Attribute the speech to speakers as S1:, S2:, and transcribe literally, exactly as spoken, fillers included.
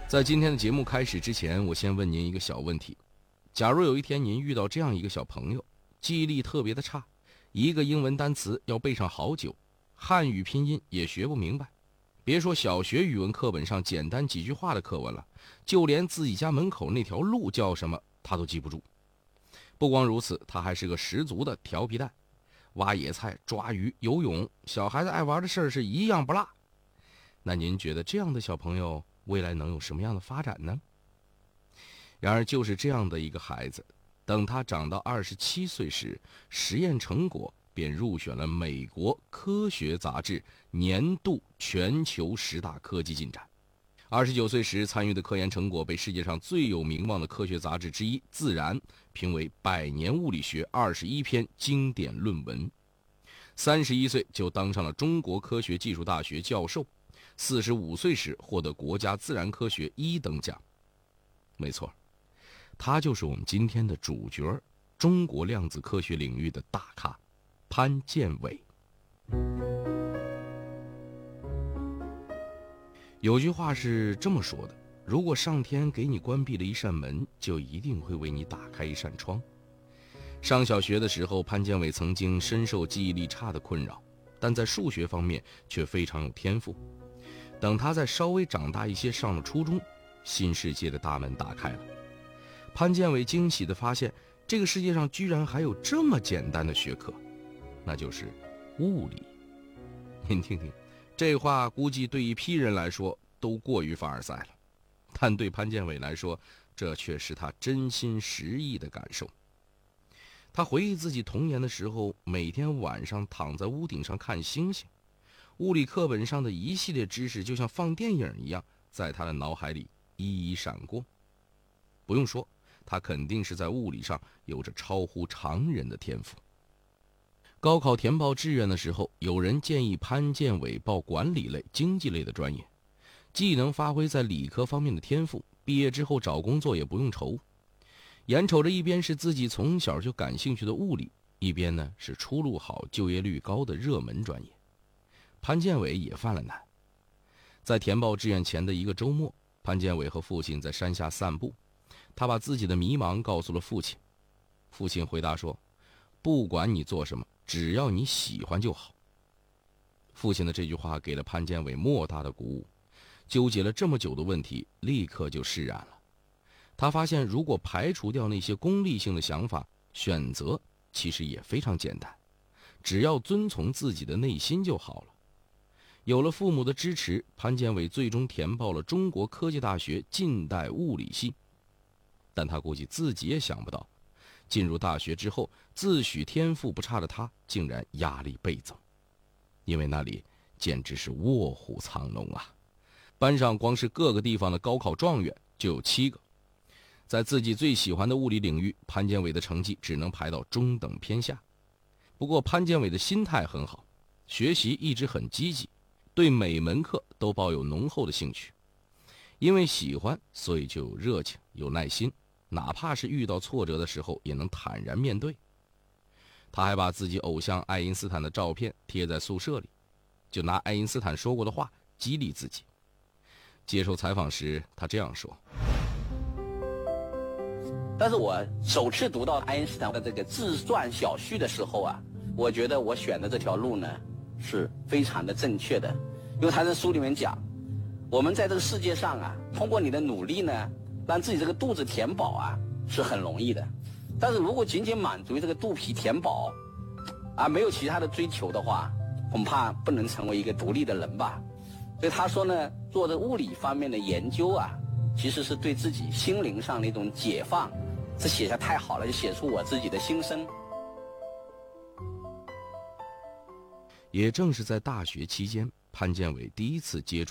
S1: 在今天的节目开始之前，我先问您一个小问题：假如有一天您遇到这样一个小朋友，记忆力特别的差，一个英文单词要背上好久，汉语拼音也学不明白，别说小学语文课本上简单几句话的课文了，就连自己家门口那条路叫什么他都记不住。不光如此，他还是个十足的调皮蛋，挖野菜、抓鱼、游泳，小孩子爱玩的事儿是一样不落。那您觉得这样的小朋友未来能有什么样的发展呢？然而就是这样的一个孩子，等他长到二十七岁时，实验成果便入选了美国科学杂志年度全球十大科技进展。二十九岁时参与的科研成果被世界上最有名望的科学杂志之一《自然》评为百年物理学二十一篇经典论文。三十一岁就当上了中国科学技术大学教授，四十五岁时获得国家自然科学一等奖。没错，他就是我们今天的主角，中国量子科学领域的大咖潘建伟。有句话是这么说的：如果上天给你关闭了一扇门，就一定会为你打开一扇窗。上小学的时候，潘建伟曾经深受记忆力差的困扰，但在数学方面却非常有天赋。等他再稍微长大一些，上了初中，新世界的大门打开了。潘建伟惊喜地发现，这个世界上居然还有这么简单的学科，那就是物理。您听听，这话估计对一批人来说都过于凡尔赛了，但对潘建伟来说，这却是他真心实意的感受。他回忆自己童年的时候，每天晚上躺在屋顶上看星星，物理课本上的一系列知识就像放电影一样，在他的脑海里一一闪过。不用说，他肯定是在物理上有着超乎常人的天赋。高考填报志愿的时候，有人建议潘建伟报管理类、经济类的专业，既能发挥在理科方面的天赋，毕业之后找工作也不用愁。眼瞅着一边是自己从小就感兴趣的物理，一边呢是出路好、就业率高的热门专业，潘建伟也犯了难。在填报志愿前的一个周末，潘建伟和父亲在山下散步，他把自己的迷茫告诉了父亲。父亲回答说：不管你做什么，只要你喜欢就好。父亲的这句话给了潘建伟莫大的鼓舞，纠结了这么久的问题立刻就释然了。他发现如果排除掉那些功利性的想法，选择其实也非常简单，只要遵从自己的内心就好了。有了父母的支持，潘建伟最终填报了中国科技大学近代物理系。但他估计自己也想不到，进入大学之后，自诩天赋不差的他竟然压力倍增，因为那里简直是卧虎藏龙啊！班上光是各个地方的高考状元就有七个。在自己最喜欢的物理领域，潘建伟的成绩只能排到中等偏下。不过潘建伟的心态很好，学习一直很积极，对每门课都抱有浓厚的兴趣。因为喜欢，所以就有热情、有耐心，哪怕是遇到挫折的时候也能坦然面对。他还把自己偶像爱因斯坦的照片贴在宿舍里，就拿爱因斯坦说过的话激励自己。接受采访时他这样说：
S2: 但是我首次读到爱因斯坦的这个自传小序的时候啊，我觉得我选的这条路呢是非常的正确的。因为他在书里面讲，我们在这个世界上啊，通过你的努力呢，让自己这个肚子填饱啊是很容易的。但是如果仅仅满足于这个肚皮填饱啊，没有其他的追求的话，恐怕不能成为一个独立的人吧。所以他说呢，做这物理方面的研究啊，其实是对自己心灵上的一种解放。这写下太好了，就写出我自己的心声。
S1: 也正是在大学期间，潘建伟第一次接触